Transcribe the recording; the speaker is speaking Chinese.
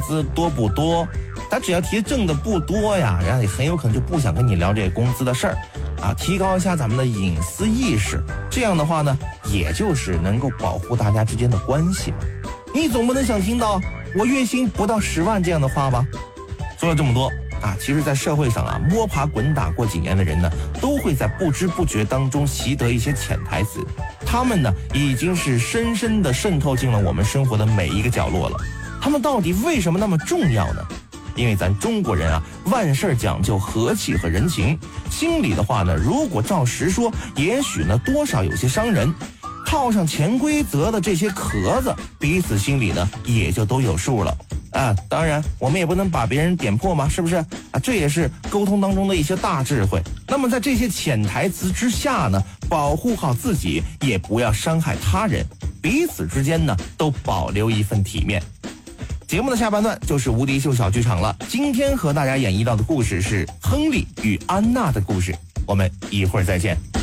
资多不多，他只要提挣的不多呀，人家也很有可能就不想跟你聊这个工资的事儿啊。提高一下咱们的隐私意识，这样的话呢，也就是能够保护大家之间的关系嘛。你总不能想听到我月薪不到10万这样的话吧？说了这么多啊，其实在社会上啊，摸爬滚打过几年的人呢，都会在不知不觉当中习得一些潜台词，他们呢已经是深深地渗透进了我们生活的每一个角落了。他们到底为什么那么重要呢？因为咱中国人啊，万事讲究和气和人情，心里的话呢，如果照实说，也许呢多少有些伤人。套上潜规则的这些壳子，彼此心里呢也就都有数了啊。当然我们也不能把别人点破嘛，是不是啊？这也是沟通当中的一些大智慧。那么在这些潜台词之下呢，保护好自己，也不要伤害他人，彼此之间呢都保留一份体面。节目的下半段就是无敌秀小剧场了，今天和大家演绎到的故事是亨利与安娜的故事，我们一会儿再见。